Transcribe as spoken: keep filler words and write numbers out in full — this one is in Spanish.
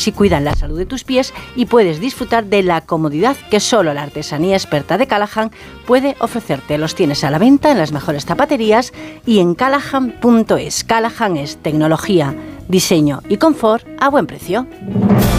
así cuidan la salud de tus pies y puedes disfrutar de la comodidad que solo la artesanía experta de Callahan puede ofrecerte. Los tienes a la venta en las mejores zapaterías y en callahan punto es. Callahan es tecnología, diseño y confort a buen precio.